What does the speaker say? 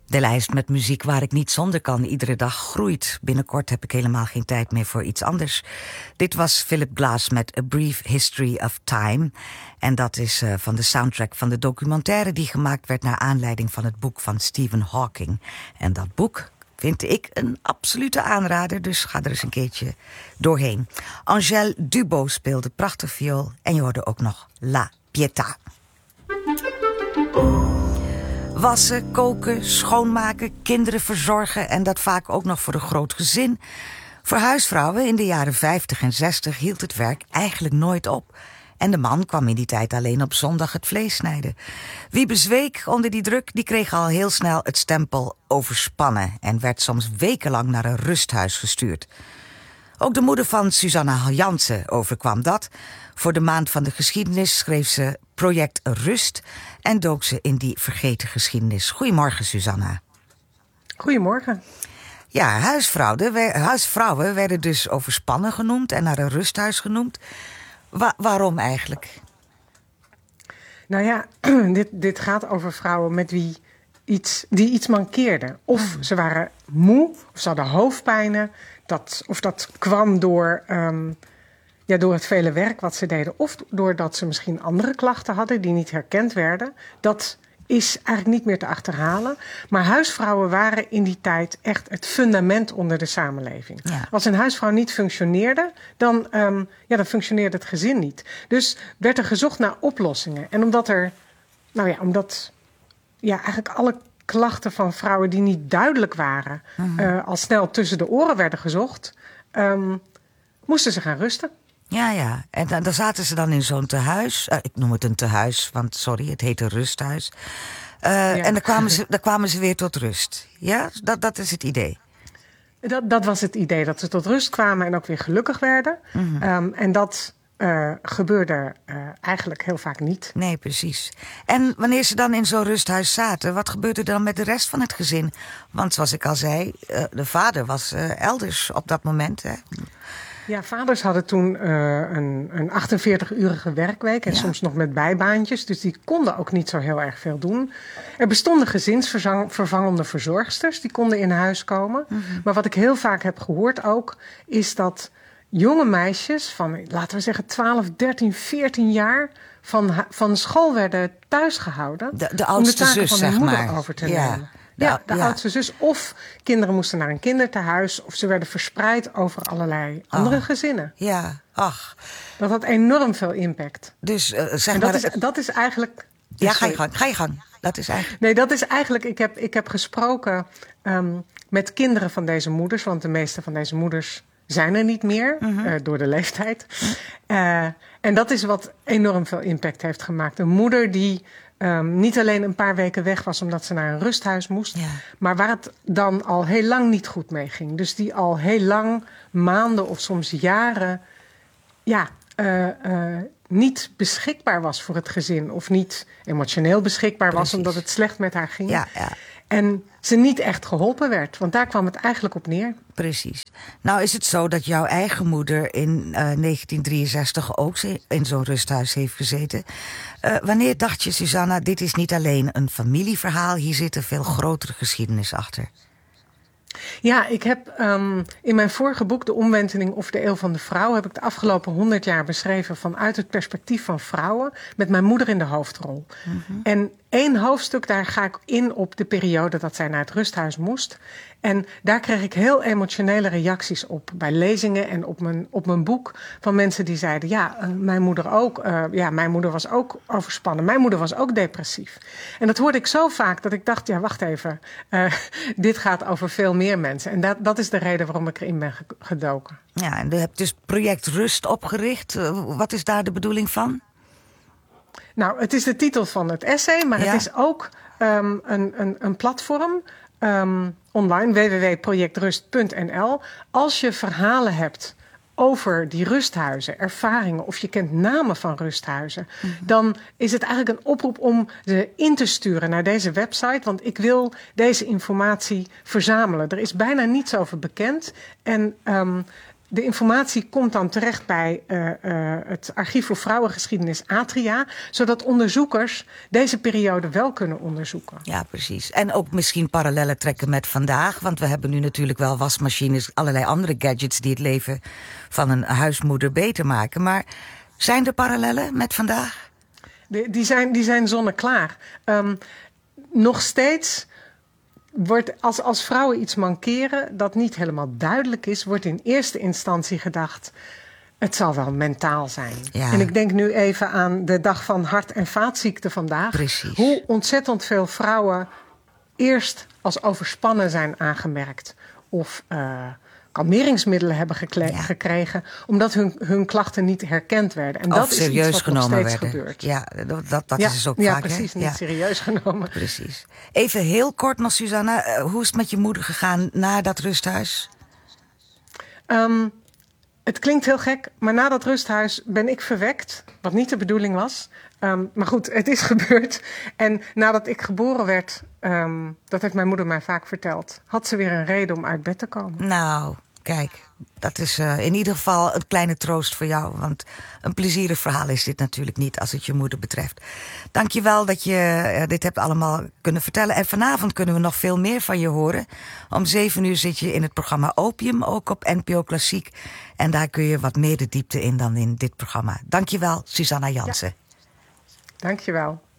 De lijst met muziek waar ik niet zonder kan iedere dag groeit. Binnenkort heb ik helemaal geen tijd meer voor iets anders. Dit was Philip Glass met A Brief History of Time. En dat is van de soundtrack van de documentaire die gemaakt werd naar aanleiding van het boek van Stephen Hawking. En dat boek vind ik een absolute aanrader, dus ga er eens een keertje doorheen. Angèle Dubos speelde prachtig viool en je hoorde ook nog La Pietà. Wassen, koken, schoonmaken, kinderen verzorgen en dat vaak ook nog voor een groot gezin. Voor huisvrouwen in de jaren 50 en 60 hield het werk eigenlijk nooit op. En de man kwam in die tijd alleen op zondag het vlees snijden. Wie bezweek onder die druk, die kreeg al heel snel het stempel overspannen en werd soms wekenlang naar een rusthuis gestuurd. Ook de moeder van Susanna Jansen overkwam dat. Voor de Maand van de Geschiedenis schreef ze Project Rust en dook ze in die vergeten geschiedenis. Goedemorgen, Susanna. Goedemorgen. Ja, huisvrouwen werden dus overspannen genoemd en naar een rusthuis genoemd. Waarom eigenlijk? Nou ja, dit gaat over vrouwen met wie die iets mankeerden. Of ze waren moe, of ze hadden hoofdpijnen. Of dat kwam door het vele werk wat ze deden. Of doordat ze misschien andere klachten hadden die niet herkend werden. Dat is eigenlijk niet meer te achterhalen. Maar huisvrouwen waren in die tijd echt het fundament onder de samenleving. Ja. Als een huisvrouw niet functioneerde, dan functioneerde het gezin niet. Dus werd er gezocht naar oplossingen. En omdat eigenlijk alle klachten van vrouwen die niet duidelijk waren, al snel tussen de oren werden gezocht, moesten ze gaan rusten. Ja. En dan zaten ze dan in zo'n tehuis. Ik noem het een tehuis, want sorry, het heet een rusthuis. En dan kwamen ze weer tot rust. Ja, dat is het idee. Dat was het idee, dat ze tot rust kwamen en ook weer gelukkig werden. Mm-hmm. En dat gebeurde eigenlijk heel vaak niet. Nee, precies. En wanneer ze dan in zo'n rusthuis zaten, wat gebeurde er dan met de rest van het gezin? Want zoals ik al zei, de vader was elders op dat moment, hè? Ja, vaders hadden toen een 48-urige werkweek en soms nog met bijbaantjes. Dus die konden ook niet zo heel erg veel doen. Er bestonden gezinsvervangende verzorgsters, die konden in huis komen. Mm-hmm. Maar wat ik heel vaak heb gehoord ook, is dat jonge meisjes van, laten we zeggen, 12, 13, 14 jaar van school werden thuisgehouden. De oudste zus, om de taken van hun moeder maar. over te nemen. Ja, de oudste zus. Of kinderen moesten naar een kindertehuis, of ze werden verspreid over allerlei andere gezinnen. Ja, ach. Dat had enorm veel impact. Dus dat is eigenlijk. Ja, ga je gang. Dat is eigenlijk. Nee, dat is eigenlijk. Ik heb gesproken met kinderen van deze moeders, want de meeste van deze moeders zijn er niet meer, door de leeftijd. En dat is wat enorm veel impact heeft gemaakt. Een moeder die niet alleen een paar weken weg was omdat ze naar een rusthuis moest, maar waar het dan al heel lang niet goed mee ging. Dus die al heel lang, maanden of soms jaren, niet beschikbaar was voor het gezin. Of niet emotioneel beschikbaar was omdat het slecht met haar ging. Ja. En ze niet echt geholpen werd. Want daar kwam het eigenlijk op neer. Precies. Nou is het zo dat jouw eigen moeder in 1963 ook in zo'n rusthuis heeft gezeten. Wanneer dacht je, Susanna, dit is niet alleen een familieverhaal, hier zit een veel grotere geschiedenis achter? Ja, ik heb in mijn vorige boek, De Omwenteling of de Eeuw van de Vrouw, heb ik de afgelopen 100 jaar beschreven vanuit het perspectief van vrouwen, met mijn moeder in de hoofdrol. Mm-hmm. En 1 hoofdstuk, daar ga ik in op de periode dat zij naar het rusthuis moest. En daar kreeg ik heel emotionele reacties op bij lezingen en op mijn boek van mensen die zeiden, mijn moeder ook. Mijn moeder was ook overspannen. Mijn moeder was ook depressief. En dat hoorde ik zo vaak dat ik dacht, wacht even. Dit gaat over veel meer mensen. En dat is de reden waarom ik erin ben gedoken. Ja, en je hebt dus Project Rust opgericht. Wat is daar de bedoeling van? Nou, het is de titel van het essay, maar het is ook een platform online, www.projectrust.nl. Als je verhalen hebt over die rusthuizen, ervaringen, of je kent namen van rusthuizen, dan is het eigenlijk een oproep om ze in te sturen naar deze website, want ik wil deze informatie verzamelen. Er is bijna niets over bekend en de informatie komt dan terecht bij het Archief voor Vrouwengeschiedenis Atria, zodat onderzoekers deze periode wel kunnen onderzoeken. Ja, precies. En ook misschien parallellen trekken met vandaag. Want we hebben nu natuurlijk wel wasmachines, allerlei andere gadgets die het leven van een huismoeder beter maken. Maar zijn er parallellen met vandaag? Die zijn zonneklaar. Nog steeds wordt als vrouwen iets mankeren dat niet helemaal duidelijk is, wordt in eerste instantie gedacht, het zal wel mentaal zijn. Ja. En ik denk nu even aan de dag van hart- en vaatziekten vandaag. Precies. Hoe ontzettend veel vrouwen eerst als overspannen zijn aangemerkt. Of kalmeringsmiddelen hebben gekregen, omdat hun klachten niet herkend werden. En of dat serieus is iets wat nog genomen steeds werden. gebeurt. Ja, dat is dus ook vaak. Ja, precies. Hè? Niet serieus genomen. Precies. Even heel kort nog, Susanna. Hoe is het met je moeder gegaan na dat rusthuis? Het klinkt heel gek, maar na dat rusthuis ben ik verwekt. Wat niet de bedoeling was. Maar goed, het is gebeurd. En nadat ik geboren werd, dat heeft mijn moeder mij vaak verteld, had ze weer een reden om uit bed te komen. Nou, kijk, dat is in ieder geval een kleine troost voor jou. Want een plezierig verhaal is dit natuurlijk niet als het je moeder betreft. Dank je wel dat je dit hebt allemaal kunnen vertellen. En vanavond kunnen we nog veel meer van je horen. Om 7:00 zit je in het programma Opium, ook op NPO Klassiek. En daar kun je wat meer de diepte in dan in dit programma. Dank je wel, Susanna Jansen. Ja. Dank je wel.